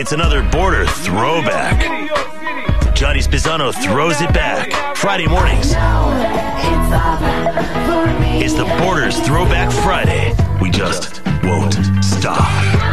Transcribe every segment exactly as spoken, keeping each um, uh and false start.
It's another border throwback. Johnny Spizzano throws it back. Friday mornings. It's the Borders Throwback Friday. We just won't stop.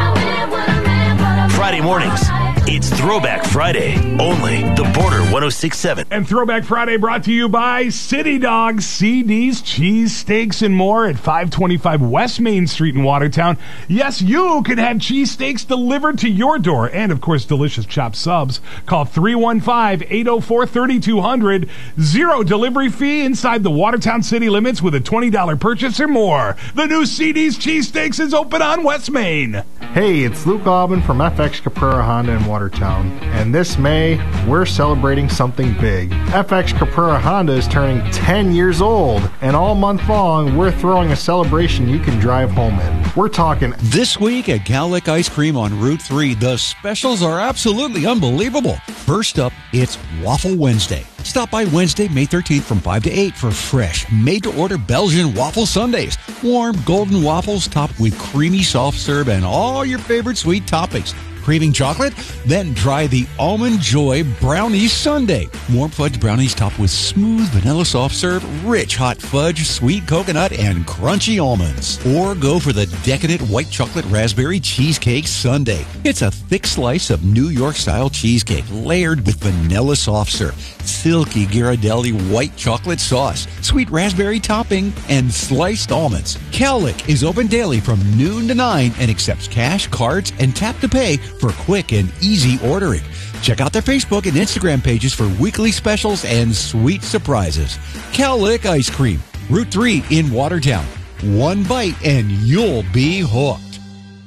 Friday mornings. It's Throwback Friday, only the Border one oh six point seven. And Throwback Friday brought to you by City Dogs, C Ds, cheese, steaks, and more at five twenty-five West Main Street in Watertown. Yes, you can have cheese steaks delivered to your door, and, of course, delicious chopped subs. Call three one five, eight oh four, three two zero zero. Zero delivery fee inside the Watertown city limits with a twenty dollars purchase or more. The new C D's Cheesesteaks is open on West Main. Hey, it's Luke Aubin from F X Caprera Honda in Watertown, and this May, we're celebrating something big. F X Caprera Honda is turning ten years old, and all month long, we're throwing a celebration you can drive home in. We're talking... This week at Cowlick Ice Cream on Route three, the specials are absolutely unbelievable. First up, it's Waffle Wednesday. Stop by Wednesday, May thirteenth from five to eight for fresh, made-to-order Belgian waffle sundaes. Warm, golden waffles topped with creamy soft serve and all your favorite sweet toppings. Craving chocolate? Then try the Almond Joy Brownie Sundae. Warm fudge brownies topped with smooth vanilla soft serve, rich hot fudge, sweet coconut, and crunchy almonds. Or go for the decadent white chocolate raspberry cheesecake sundae. It's a thick slice of New York-style cheesecake layered with vanilla soft serve, silky Ghirardelli white chocolate sauce, sweet raspberry topping, and sliced almonds. Cowlick is open daily from noon to nine and accepts cash, cards, and tap to pay for quick and easy ordering. Check out their Facebook and Instagram pages for weekly specials and sweet surprises. Cowlick Ice Cream, Route three in Watertown. One bite and you'll be hooked.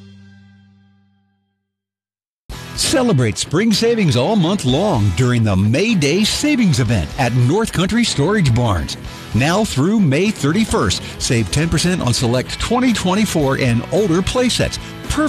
Celebrate spring savings all month long during the May Day Savings Event at North Country Storage Barns. Now through May thirty-first, save ten percent on select twenty twenty-four and older playsets.